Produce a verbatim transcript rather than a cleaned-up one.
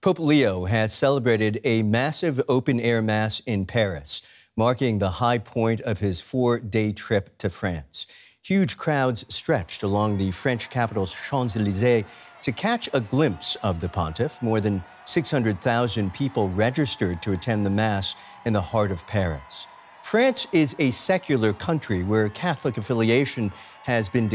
Pope Leo has celebrated a massive open-air mass in Paris, marking the high point of his four-day trip to France. Huge crowds stretched along the French capital's Champs-Élysées to catch a glimpse of the pontiff. More than six hundred thousand people registered to attend the mass in the heart of Paris. France is a secular country where Catholic affiliation has been